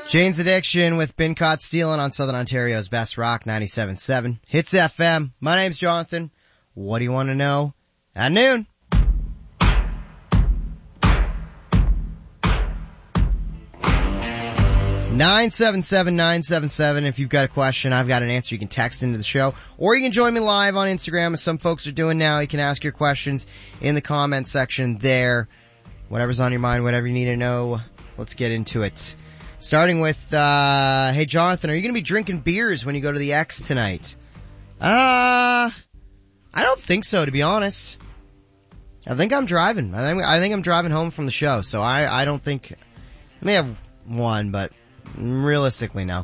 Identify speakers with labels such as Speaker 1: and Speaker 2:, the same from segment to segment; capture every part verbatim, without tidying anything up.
Speaker 1: Jane's Addiction with Been Caught Stealing on Southern Ontario's Best Rock ninety-seven point seven. Hits F M. My name's Jonathan. What do you want to know at noon? nine seven seven nine seven seven. If you've got a question, I've got an answer, you can text into the show. Or you can join me live on Instagram, as some folks are doing now. You can ask your questions in the comment section there. Whatever's on your mind, whatever you need to know, let's get into it. Starting with, uh, hey Jonathan, are you going to be drinking beers when you go to the X tonight? Uh, I don't think so, to be honest. I think I'm driving. I think, I think I'm driving home from the show, so I, I don't think, I may have one, but realistically, no.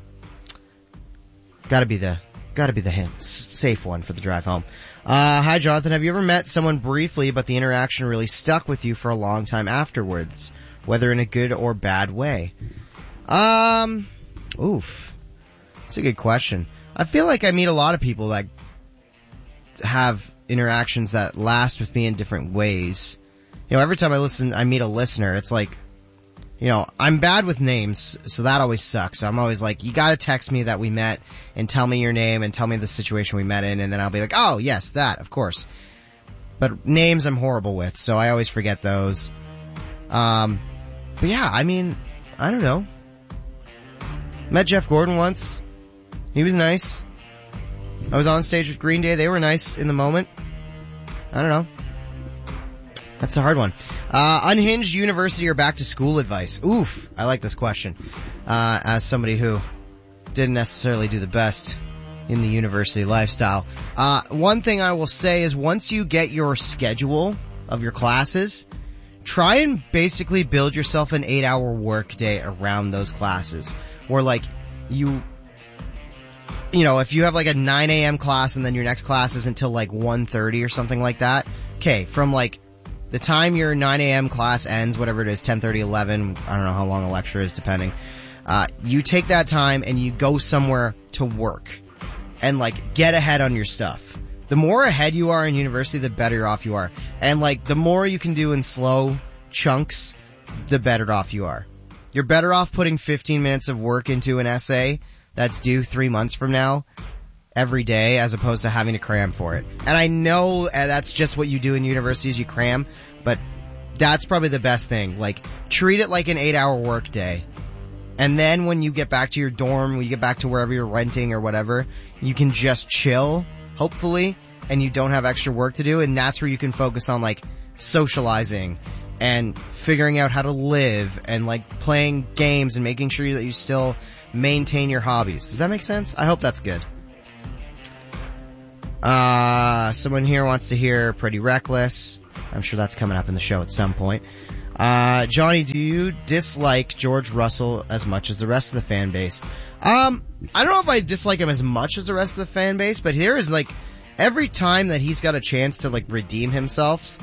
Speaker 1: Gotta be the, gotta be the hint, safe one for the drive home. Uh, hi Jonathan, have you ever met someone briefly, but the interaction really stuck with you for a long time afterwards, whether in a good or bad way? Um, oof. That's a good question. I feel like I meet a lot of people that have interactions that last with me in different ways. You know, every time I listen, I meet a listener, it's like, you know, I'm bad with names, so that always sucks. I'm always like, you gotta text me that we met and tell me your name and tell me the situation we met in, and then I'll be like, oh, yes, that, of course. But names I'm horrible with, so I always forget those. Um, but yeah, I mean, I don't know. Met Jeff Gordon once. He was nice. I was on stage with Green Day. They were nice in the moment. I don't know. That's a hard one. Uh, unhinged university or back to school advice? Oof. I like this question. Uh, as somebody who didn't necessarily do the best in the university lifestyle. Uh, one thing I will say is once you get your schedule of your classes, try and basically build yourself an eight hour work day around those classes. Or like, you, you know, if you have like a nine a.m. class and then your next class is until like one thirty or something like that, okay, from like the time your nine a.m. class ends, whatever it is, ten thirty, eleven, I don't know how long a lecture is depending, uh, you take that time and you go somewhere to work and like get ahead on your stuff. The more ahead you are in university, the better off you are. And like the more you can do in slow chunks, the better off you are. You're better off putting fifteen minutes of work into an essay that's due three months from now every day as opposed to having to cram for it. And I know that's just what you do in universities, you cram, but that's probably the best thing. Like, treat it like an eight hour work day. And then when you get back to your dorm, when you get back to wherever you're renting or whatever, you can just chill, hopefully, and you don't have extra work to do, and that's where you can focus on like socializing and figuring out how to live and like playing games and making sure that you still maintain your hobbies. Does that make sense? I hope that's good. Uh, someone here wants to hear Pretty Reckless. I'm sure that's coming up in the show at some point. Uh, Johnny, do you dislike George Russell as much as the rest of the fan base? Um, I don't know if I dislike him as much as the rest of the fan base, but here is like, every time that he's got a chance to like redeem himself,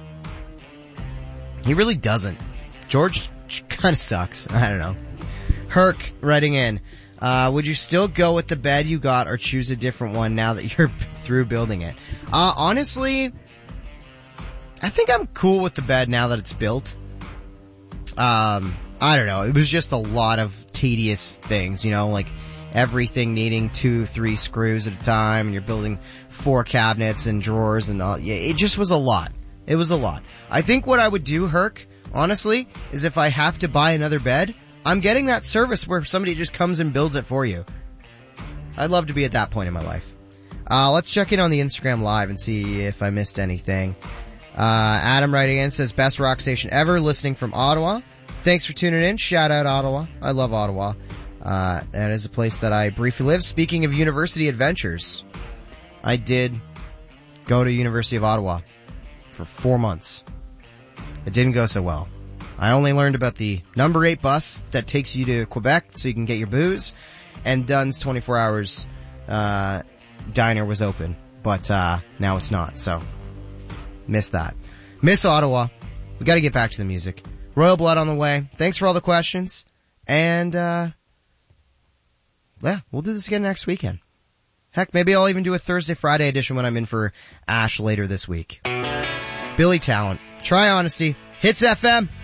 Speaker 1: he really doesn't. George kind of sucks. I don't know. Herc writing in, uh, would you still go with the bed you got or choose a different one now that you're through building it? Uh, honestly, I think I'm cool with the bed now that it's built. Um, I don't know. It was just a lot of tedious things, you know, like everything needing two, three screws at a time, and you're building four cabinets and drawers and all. Yeah, it just was a lot. It was a lot. I think what I would do, Herc, honestly, is if I have to buy another bed, I'm getting that service where somebody just comes and builds it for you. I'd love to be at that point in my life. Uh, let's check in on the Instagram Live and see if I missed anything. Uh, Adam writing in says, best rock station ever, listening from Ottawa. Thanks for tuning in. Shout out Ottawa. I love Ottawa. Uh, that is a place that I briefly lived. Speaking of university adventures, I did go to University of Ottawa for four months. It didn't go so well. I only learned about the number eight bus that takes you to Quebec so you can get your booze, and Dunn's twenty-four hours, uh, diner was open, but, uh, now it's not, so miss that. Miss Ottawa. We gotta get back to the music. Royal Blood on the way. Thanks for all the questions, and, uh, yeah, we'll do this again next weekend. Heck, maybe I'll even do a Thursday, Friday edition when I'm in for Ash later this week. Billy Talent. Try Honesty. Hits F M.